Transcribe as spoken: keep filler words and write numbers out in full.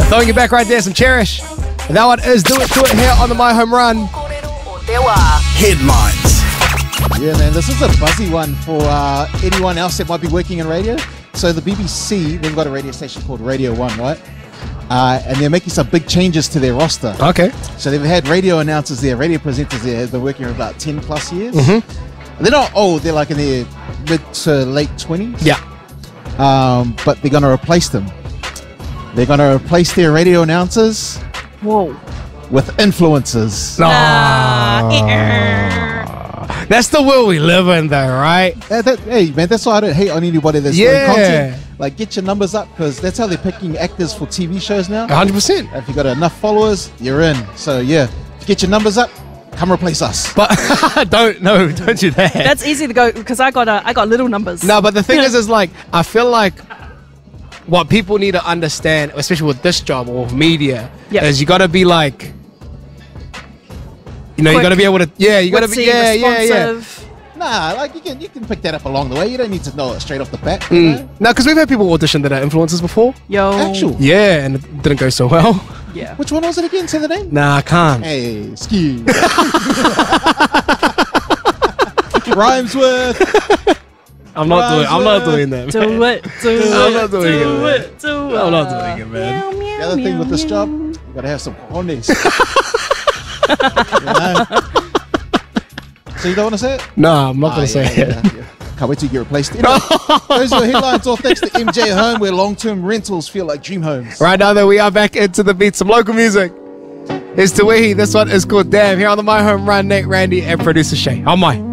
Throwing you back right there, some Cherish. And that one is Do It To It here on the My Home Run. Headlines. Yeah, man, this is a buzzy one for uh, anyone else that might be working in radio. So the B B C, they've got a radio station called Radio one, right? Uh, and they're making some big changes to their roster. Okay. So they've had radio announcers there, radio presenters there, have been working for about ten plus years. Mm-hmm. They're not old, they're like in their mid to late twenties. Yeah. Um, but they're going to replace them. They're going to replace their radio announcers Whoa. with influencers. That's the world we live in, though, right? That, that, hey, man, that's why I don't hate on anybody that's Yeah. doing content. Like, get your numbers up, because that's how they're picking actors for T V shows now. one hundred percent. If you got enough followers, you're in. So, yeah, get your numbers up, come replace us. But don't, no, don't do that. That's easy to go because I got a, I got little numbers. No, but the thing is, is like, I feel like what people need to understand, especially with this job or with media, Yep. is you got to be like, you know, you Quick, got to be able to, yeah, you got to be, witty, yeah, yeah, yeah. responsive. Nah, like, you can you can pick that up along the way. You don't need to know it straight off the bat. You know? No, because we've had people audition that are influencers before. Yo. Actual. Yeah, and it didn't go so well. Yeah. Which one was it again? Say the name. Nah, I can't. Hey, ski. Rhymesworth. I'm not doing. I'm not doing that. Do man. it. Do it. I'm not doing it, do man. it. Do it. I'm not doing it, man. The other thing with this job, you gotta have some cojones. You know? So you don't want to say it? No, I'm not Ah, gonna say yeah, it. yeah, yeah. Can't wait till you get replaced. Anyway, those are the headlines. All thanks to M J Home, where long-term rentals feel like dream homes. Right now, though, we are back into the beat. Some local music. It's Tawihi. This one is called Damn. Here on the My Home Run, Nate, Randy, and producer Shay. On my.